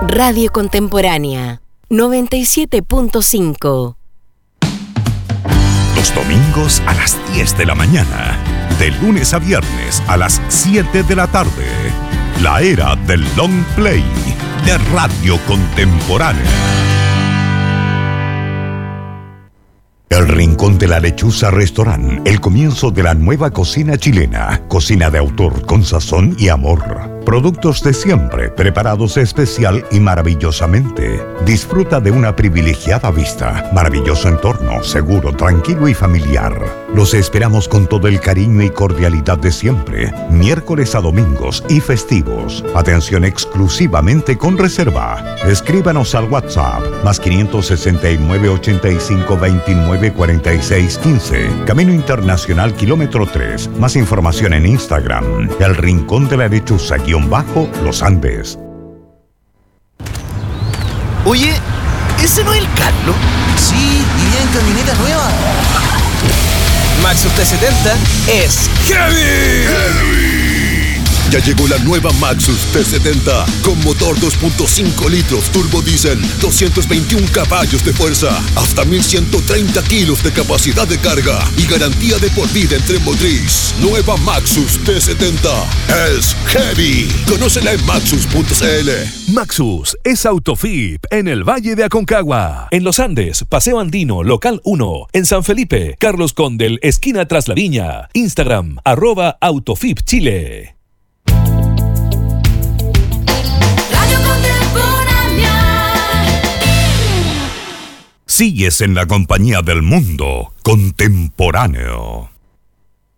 Radio Contemporánea 97.5. Los domingos a las 10 de la mañana. De lunes a viernes a las 7 de la tarde. La era del long play de Radio Contemporánea. El Rincón de la Lechuza Restaurant, el comienzo de la nueva cocina chilena. Cocina de autor con sazón y amor. Productos de siempre, preparados especial y maravillosamente. Disfruta de una privilegiada vista, maravilloso entorno, seguro, tranquilo y familiar. Los esperamos con todo el cariño y cordialidad de siempre, miércoles a domingos y festivos. Atención exclusivamente con reserva. Escríbanos al WhatsApp, más 569 85 29 46 15. Camino Internacional Kilómetro 3. Más información en Instagram, El Rincón de la Lechuza _Los Andes. Oye, ¿ese no es el Carlos? Sí, iría en camioneta nueva. Maxus T70 es heavy. Ya llegó la nueva Maxus T70 con motor 2.5 litros turbo diésel, 221 caballos de fuerza, hasta 1130 kilos de capacidad de carga y garantía de por vida en tren motriz. Nueva Maxus T70 es heavy. Conócela en maxus.cl. Maxus es Autofip en el Valle de Aconcagua. En Los Andes, Paseo Andino, Local 1. En San Felipe, Carlos Condel, esquina Tras la Viña. Instagram, @Autofip Chile. Sigues en la compañía del mundo contemporáneo.